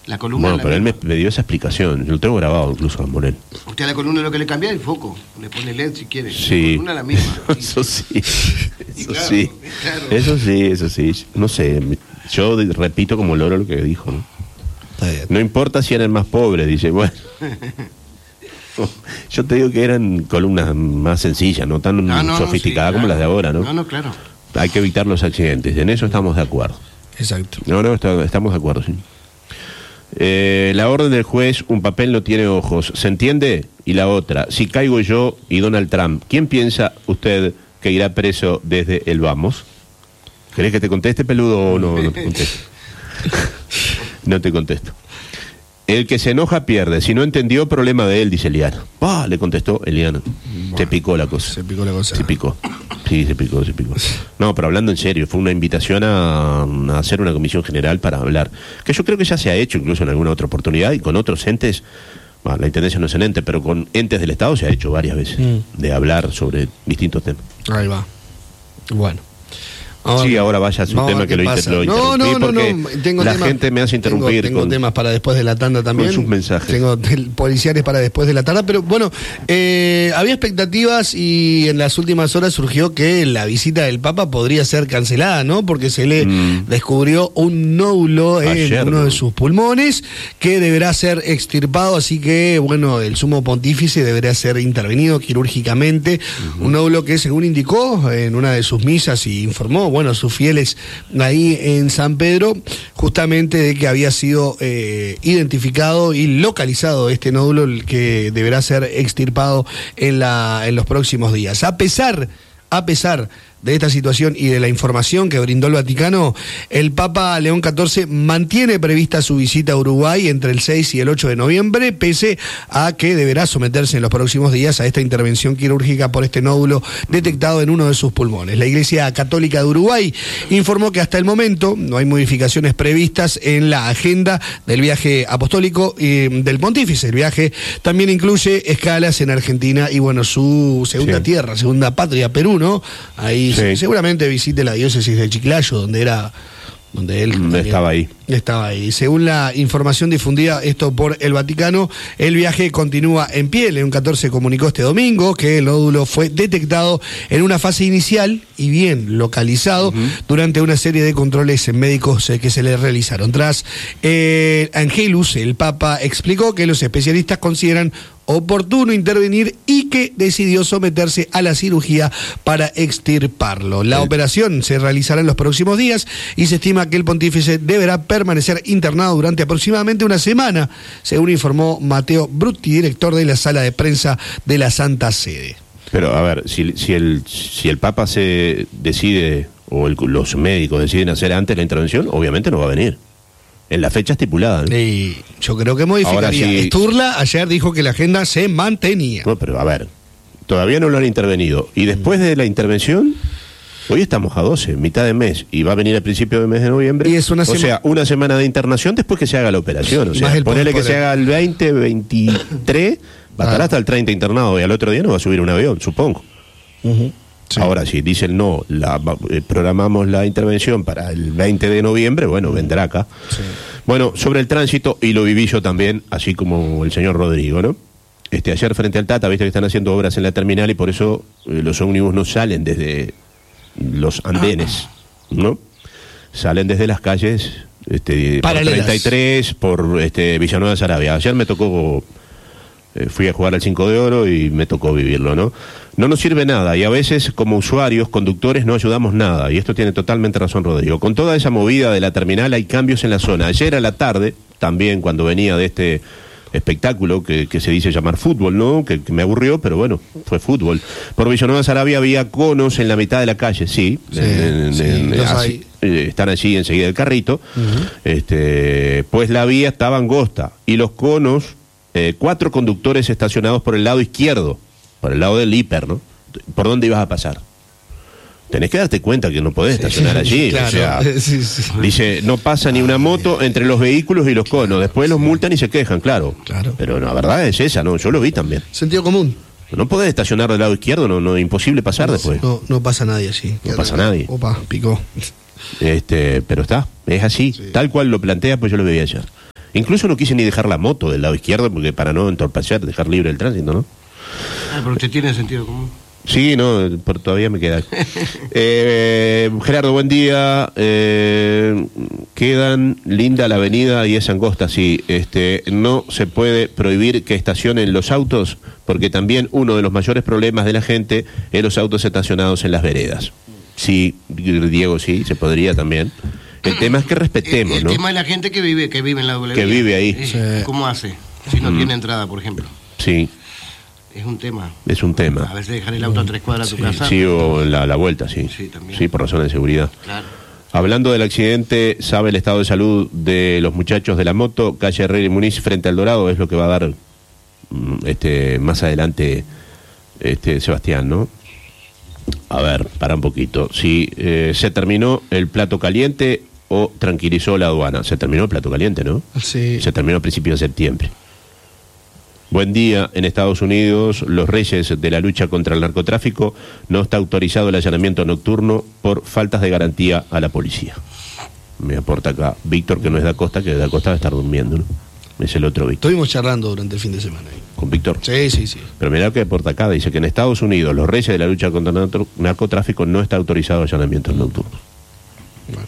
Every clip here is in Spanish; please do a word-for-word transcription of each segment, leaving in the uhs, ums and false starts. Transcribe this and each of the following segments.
La columna Bueno, la pero él misma. me, me dio esa explicación. Yo lo tengo grabado incluso a Morel. Usted a la columna lo que le cambia es el foco. Le pone L E D si quiere. Sí. La columna la misma. Eso sí. Eso claro, sí. claro. Eso sí, eso sí. No sé. Yo de- repito como loro lo que dijo, ¿no? Está bien. No importa si eran más pobres, dice. Bueno. Yo te digo que eran columnas más sencillas, no tan No, no, no, sofisticadas sí, como claro. las de ahora, ¿no? No, no, claro. Hay que evitar los accidentes. En eso estamos de acuerdo. Exacto. No, no, está- estamos de acuerdo, sí. Eh, la orden del juez, un papel no tiene ojos, ¿se entiende? Y la otra, si caigo yo y Donald Trump, ¿quién piensa usted que irá preso desde el Vamos? ¿Querés que te conteste, peludo, o no, no te contesto? No te contesto. El que se enoja pierde, si no entendió, problema de él, dice Eliana. Ah, le contestó Eliana. Se picó la cosa. Se picó la cosa. Se picó. Sí, se picó, se picó. No, pero hablando en serio, fue una invitación a, a hacer una comisión general para hablar. Que yo creo que ya se ha hecho incluso en alguna otra oportunidad y con otros entes. Bueno, la Intendencia no es un ente, pero con entes del Estado se ha hecho varias veces. Mm. De hablar sobre distintos temas. Ahí va. Bueno. Sí, ahora vaya a su vamos a tema ver que qué lo, pasa. inter, lo No, no, interrumpí no, porque no. Tengo la temas- gente me hace interrumpir. Tengo, tengo con- temas para después de la tanda también. sus mensajes. Tengo tel- policiales para después de la tanda. Pero bueno, eh, había expectativas y en las últimas horas surgió que la visita del Papa podría ser cancelada, ¿no? Porque se le Mm. descubrió un nódulo Ayer, en uno ¿no? de sus pulmones que deberá ser extirpado. Así que, bueno, el sumo pontífice deberá ser intervenido quirúrgicamente. Uh-huh. Un nódulo que, según indicó en una de sus misas y informó, bueno, a sus fieles ahí en San Pedro, justamente de que había sido eh, identificado y localizado este nódulo, el que deberá ser extirpado en la en los próximos días. A pesar, a pesar de esta situación y de la información que brindó el Vaticano, el Papa León catorce mantiene prevista su visita a Uruguay entre el seis y el ocho de noviembre, pese a que deberá someterse en los próximos días a esta intervención quirúrgica por este nódulo detectado en uno de sus pulmones. La Iglesia Católica de Uruguay informó que hasta el momento no hay modificaciones previstas en la agenda del viaje apostólico eh, del Pontífice. El viaje también incluye escalas en Argentina y, bueno, su segunda Sí. tierra, segunda patria, Perú, ¿no? Ahí Sí. seguramente visite la diócesis de Chiclayo, donde era, donde él Mm, también estaba ahí. Estaba ahí. Según la información difundida esto por el Vaticano, el viaje continúa en pie. León catorce comunicó este domingo que el nódulo fue detectado en una fase inicial y bien localizado uh-huh. durante una serie de controles médicos eh, que se le realizaron. Tras eh, Angelus, el Papa explicó que los especialistas consideran oportuno intervenir y que decidió someterse a la cirugía para extirparlo. La sí. operación se realizará en los próximos días y se estima que el pontífice deberá permanecer internado durante aproximadamente una semana, según informó Mateo Brutti, director de la sala de prensa de la Santa Sede. Pero a ver, si, si, el, si el Papa se decide, o el, los médicos deciden hacer antes la intervención, obviamente no va a venir. En la fecha estipulada, ¿no? Y yo creo que modificaría. Ahora, si... Sturla ayer dijo que la agenda se mantenía. No, pero a ver, todavía no lo han intervenido. Y después de la intervención, hoy estamos a doce, mitad de mes, y va a venir al principio del mes de noviembre. Y es una o sema... sea, una semana de internación después que se haga la operación. O sea, ponele que se haga el veinte, veintitrés, va a estar ah. hasta el treinta internado, y al otro día no va a subir un avión, supongo. Uh-huh. Sí. Ahora, si dicen no, la, eh, programamos la intervención para el veinte de noviembre, bueno, vendrá acá. Sí. Bueno, sobre el tránsito, y lo viví yo también, así como el señor Rodrigo, ¿no? Este, ayer frente al Tata, viste que están haciendo obras en la terminal y por eso eh, los ómnibus no salen desde los andenes, ¿no? Salen desde las calles este, por treinta y tres, por este, Villanueva de Saravia. Ayer me tocó... Eh, fui a jugar al cinco de oro y me tocó vivirlo, ¿no? No nos sirve nada y a veces como usuarios, conductores, no ayudamos nada, y esto tiene totalmente razón Rodrigo. Con toda esa movida de la terminal hay cambios en la zona. Ayer a la tarde, también cuando venía de este espectáculo que, que se dice llamar fútbol, ¿no? Que, que me aburrió, pero bueno, fue fútbol. Por Villanueva Saravia había conos en la mitad de la calle, sí, sí, en, sí en, así, eh, están allí enseguida del carrito, uh-huh. este, pues la vía estaba angosta y los conos... Eh, cuatro conductores estacionados por el lado izquierdo, por el lado del hiper, ¿no? ¿Por dónde ibas a pasar? Tenés que darte cuenta que no podés estacionar allí. Claro. O sea, sí, sí. Dice, no pasa ni una moto entre los vehículos y los conos. Después los multan y se quejan, claro. claro. Pero la verdad es esa, ¿no? Yo lo vi también. Sentido común. No podés estacionar del lado izquierdo, no, no, imposible pasar no, después. No, no pasa nadie allí. No pasa nadie. Opa, picó. Este, pero está, es así, sí. Tal cual lo plantea, pues yo lo veía ayer. Incluso no quise ni dejar la moto del lado izquierdo porque para no entorpecer, dejar libre el tránsito, ¿no? Ah, pero usted tiene sentido común. Sí, no, por, todavía me queda. eh, Gerardo, buen día. Eh, quedan linda la avenida y es angosta, sí. Este, no se puede prohibir que estacionen los autos, porque también uno de los mayores problemas de la gente es los autos estacionados en las veredas. Sí, Diego, sí, se podría también. El tema es que respetemos, el, el ¿no? El tema es la gente que vive, que vive en la doble Que vía. vive ahí. Sí. ¿Cómo hace? Si no mm. tiene entrada, por ejemplo. Sí. Es un tema. Es un tema. A veces dejar el auto a tres cuadras sí, a tu casa. Sí, o la, la vuelta, sí. Sí, también. Sí, por razones de seguridad. Claro. Hablando del accidente, ¿sabe el estado de salud de los muchachos de la moto? Calle Herrera y Muniz frente al Dorado, es lo que va a dar este más adelante este Sebastián, ¿no? A ver, para un poquito. Si eh, se terminó el plato caliente o tranquilizó la aduana. Se terminó el plato caliente, ¿no? Sí. Se terminó a principios de septiembre. Buen día. En Estados Unidos, los reyes de la lucha contra el narcotráfico, no está autorizado el allanamiento nocturno por faltas de garantía a la policía. Me aporta acá Víctor, que no es de Acosta, que de Acosta va a estar durmiendo, ¿no? Es el otro Víctor. Estuvimos charlando durante el fin de semana ahí. ¿Con Víctor? Sí, sí, sí. Pero mirá que aporta acá, dice que en Estados Unidos, los reyes de la lucha contra el narcotráfico, no está autorizado el allanamiento nocturno. Bueno.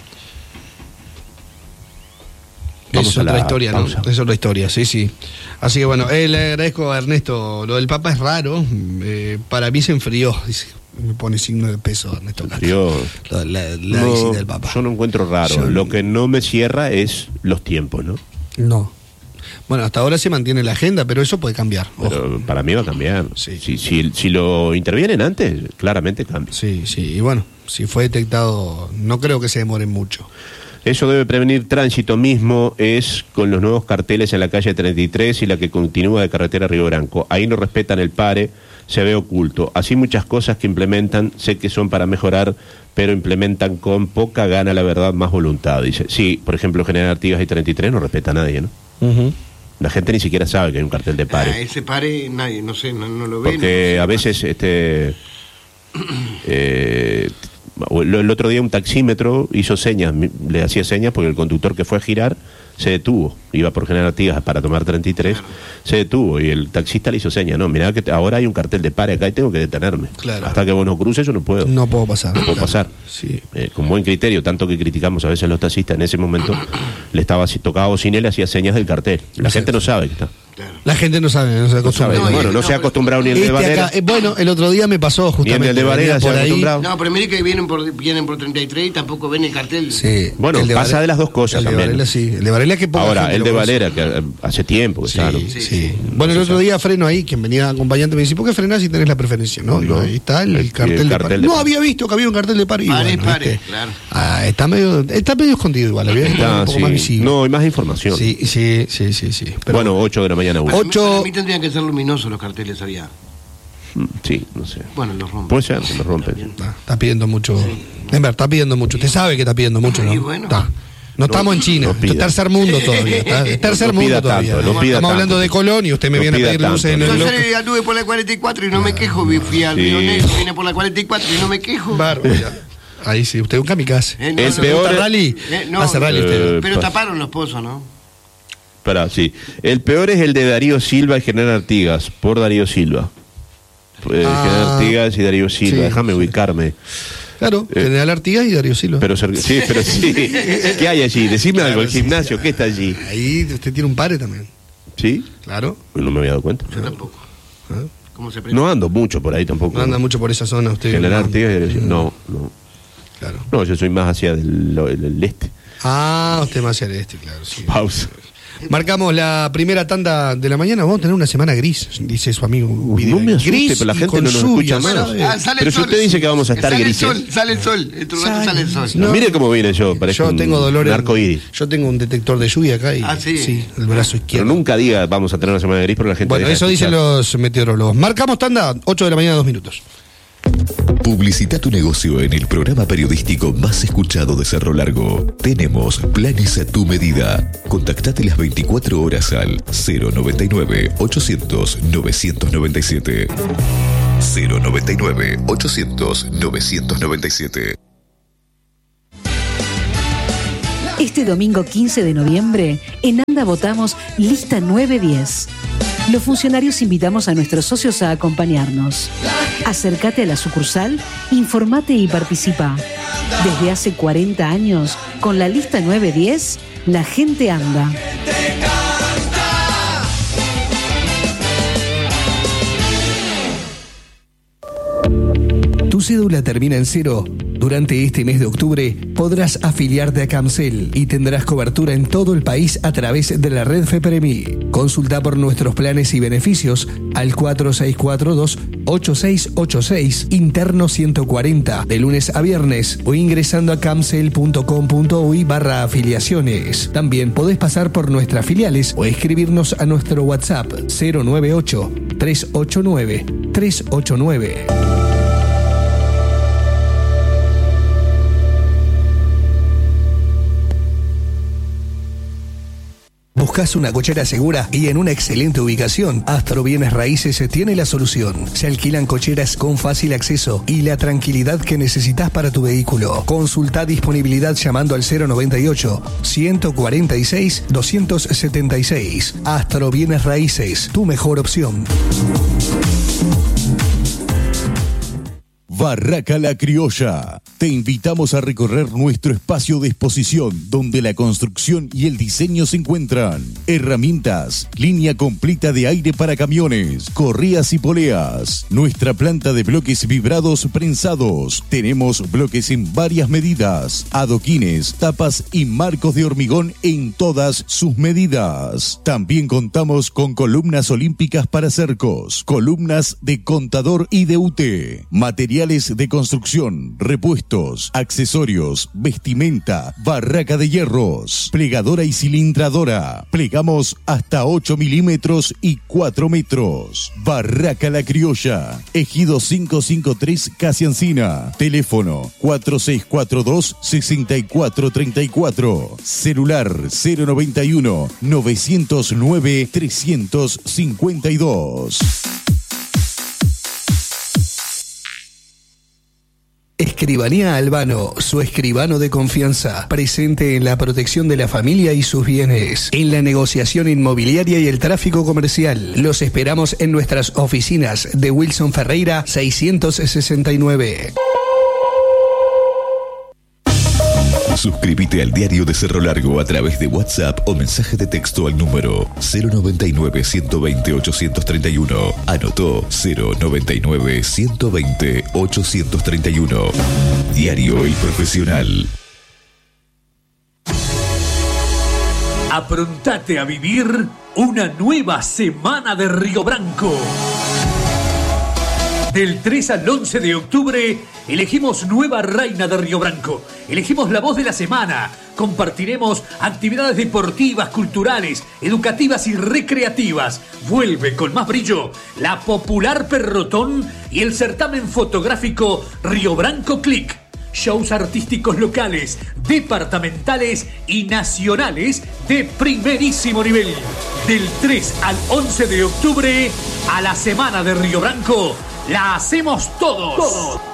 Vamos es otra historia, pausa. ¿No? Es otra historia, sí, sí. Así que bueno, eh, le agradezco a Ernesto. Lo del Papa es raro. Eh, para mí se enfrió. Dice, me pone signo de peso Ernesto. Enfrió. La, la, la no, visita del Papa. Yo no encuentro raro. Yo... Lo que no me cierra es los tiempos, ¿no? No. Bueno, hasta ahora se mantiene la agenda, pero eso puede cambiar. Pero Ojo. Para mí va a cambiar. Sí. Si, si, si lo intervienen antes, claramente cambia. Sí, sí. Y bueno, si fue detectado, no creo que se demore mucho. Eso debe prevenir tránsito mismo, es con los nuevos carteles en la calle treinta y tres y la que continúa de carretera Río Branco. Ahí no respetan el pare, se ve oculto. Así muchas cosas que implementan, sé que son para mejorar, pero implementan con poca gana, la verdad, más voluntad. Dice, sí, por ejemplo, General Artigas y treinta y tres no respeta a nadie, ¿no? Uh-huh. La gente ni siquiera sabe que hay un cartel de pare. Ah, ese pare nadie, no sé, no, no lo ve. Porque no a veces, este... eh, el otro día un taxímetro hizo señas, le hacía señas porque el conductor que fue a girar se detuvo, iba por General Artigas para tomar treinta y tres, claro. Se detuvo y el taxista le hizo señas, no, mirá que ahora hay un cartel de pare acá y tengo que detenerme, claro. Hasta que vos no cruces yo no puedo. No puedo pasar. No puedo claro. pasar. Sí. Eh, con buen criterio, tanto que criticamos a veces a los taxistas, en ese momento le estaba tocaba bocina y le hacía señas del cartel. La gente no sabe que está. Claro. La gente no sabe, no se acostumbra. No, bueno, no, no se ha acostumbrado ni el este de Varela. Acá, eh, bueno, el otro día me pasó justamente. Ni el de Varela se ha acostumbrado. No, pero mire que vienen por, vienen por treinta y tres y tampoco ven el cartel. Sí. Bueno, el de pasa Varela, de las dos cosas el también. De Varela, sí. El de Varela que poca Ahora, gente el de lo Valera, que hace tiempo que sí, está. ¿no? Sí, sí. Bueno, el otro día freno ahí, quien venía acompañante me dice, ¿por qué frenás si tenés la preferencia? No, no, ahí está el, el cartel, el de cartel de No, había visto que había un cartel de pare. Pare, bueno, pare, ¿viste? Claro. Ah, está medio, está medio escondido igual, había está, un poco sí. más visible. No, hay más información. Sí, sí, sí, sí, sí. Pero bueno, ocho de la mañana. Para, ocho... mí, para mí tendrían que ser luminosos los carteles allá. Sí, no sé. Bueno, los rompen. Puede ser, se los rompen. Está, está pidiendo mucho. Sí. Denver, está pidiendo mucho. Usted sabe que está pidiendo mucho, ¿no? Y bueno. Está. No, no estamos en China, no es tercer mundo todavía. Está, es tercer no, no mundo todavía. Tanto, no estamos tanto. hablando de Colón y usted me no viene a pedir luces en el Yo bloque. Yo anduve por la cuarenta y cuatro y no me quejo. Fui al Río Negro, vine por la cuarenta y cuatro y no me quejo. Bárbaro, ya. Ahí sí, usted es un kamikaze. Eh, no, el no, peor no, rally. Eh, no, hace rally usted. Eh, pero taparon los pozos, ¿no? Espera, sí. El peor es el de Darío Silva y General Artigas, por Darío Silva. Eh, ah, General Artigas y Darío Silva, sí, déjame sí. ubicarme. Claro, eh, General Artigas y Darío Silva. Pero sí, pero sí. ¿Qué hay allí? Decime claro, algo, el gimnasio, sí, ¿qué está allí? Ahí usted tiene un pare también. ¿Sí? Claro. No me había dado cuenta. Yo tampoco. ¿Ah? ¿Cómo se no ando mucho por ahí tampoco. No anda mucho por esa zona usted. General no. Artigas y Darío Silva. No, no. Claro. No, yo soy más hacia el, el, el este. Ah, usted más hacia el este, claro. Sí. Pausa. Marcamos la primera tanda de la mañana. Vamos a tener una semana gris, dice su amigo. Uy, no me asuste, gris pero la gente no nos escucha más. Ah, pero si usted dice que vamos a estar sale grises. El sol, sale el sol, dentro de un rato sale el sol. No, mire cómo viene yo, parezco yo tengo dolor un arcoíris. Yo tengo un detector de lluvia acá y ah, ¿sí? Sí, el brazo izquierdo. Pero nunca diga vamos a tener una semana gris porque la gente. Bueno, eso dicen los meteorólogos. Marcamos tanda, ocho de la mañana, dos minutos. Publicita tu negocio en el programa periodístico más escuchado de Cerro Largo. Tenemos planes a tu medida. Contactate las veinticuatro horas al cero noventa y nueve, ochocientos, novecientos noventa y siete. cero noventa y nueve, ochocientos, novecientos noventa y siete. Este domingo quince de noviembre, en ANDA votamos Lista nueve diez. Los funcionarios invitamos a nuestros socios a acompañarnos. Acércate a la sucursal, informate y participa. Desde hace cuarenta años, con la Lista nueve diez, la gente anda. ¿Tu cédula termina en cero? Durante este mes de octubre podrás afiliarte a Camcel y tendrás cobertura en todo el país a través de la red FEPREMI. Consulta por nuestros planes y beneficios al cuatro seis cuatro dos ocho seis ocho seis, interno ciento cuarenta, de lunes a viernes, o ingresando a camcel punto com punto uy barra afiliaciones. También podés pasar por nuestras filiales o escribirnos a nuestro WhatsApp cero nueve ocho tres ocho nueve tres ocho nueve. ¿Buscas una cochera segura y en una excelente ubicación? Astro Bienes Raíces tiene la solución. Se alquilan cocheras con fácil acceso y la tranquilidad que necesitas para tu vehículo. Consulta disponibilidad llamando al cero noventa y ocho, ciento cuarenta y seis, doscientos setenta y seis. Astro Bienes Raíces, tu mejor opción. Barraca La Criolla. Te invitamos a recorrer nuestro espacio de exposición donde la construcción y el diseño se encuentran. Herramientas, línea completa de aire para camiones, correas y poleas. Nuestra planta de bloques vibrados prensados. Tenemos bloques en varias medidas, adoquines, tapas y marcos de hormigón en todas sus medidas. También contamos con columnas olímpicas para cercos, columnas de contador y de U T, materiales de construcción, repuestos, accesorios, vestimenta, barraca de hierros, plegadora y cilindradora. Plegamos hasta ocho milímetros y cuatro metros. Barraca La Criolla, Ejido quinientos cincuenta y tres, Casi Encina. Teléfono cuatro seis cuatro dos, seis cuatro tres cuatro. Celular cero noventa y uno, novecientos nueve, trescientos cincuenta y dos. Escribanía Albano, su escribano de confianza, presente en la protección de la familia y sus bienes, en la negociación inmobiliaria y el tráfico comercial. Los esperamos en nuestras oficinas de Wilson Ferreira seiscientos sesenta y nueve. Suscríbete al Diario de Cerro Largo a través de WhatsApp o mensaje de texto al número cero noventa y nueve, ciento veinte, ochocientos treinta y uno. Anotó cero noventa y nueve, ciento veinte, ochocientos treinta y uno. Diario El Profesional. Aprontate a vivir una nueva semana de Río Branco. Del tres al once de octubre, elegimos nueva reina de Río Branco. Elegimos la voz de la semana. Compartiremos actividades deportivas, culturales, educativas y recreativas. Vuelve con más brillo la popular Perrotón y el certamen fotográfico Río Branco Click. Shows artísticos locales, departamentales y nacionales de primerísimo nivel. Del tres al once de octubre, a la semana de Río Branco, la hacemos todos. todos.